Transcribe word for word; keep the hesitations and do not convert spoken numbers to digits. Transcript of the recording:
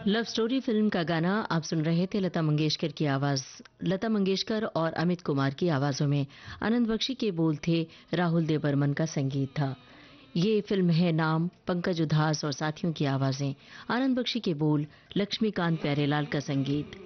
Love story film का गाना आप सुन रहे थे। लता मंगेशकर की आवाज, लता मंगेशकर और अमित कुमार की आवाजों में। आनंद बख्शी के बोल थे, राहुल देव बर्मन का संगीत था। ये फिल्म है नाम, पंकज उधास और साथियों की आवाजें। आनंद बख्शी के बोल, लक्ष्मीकांत प्यारेलाल का संगीत।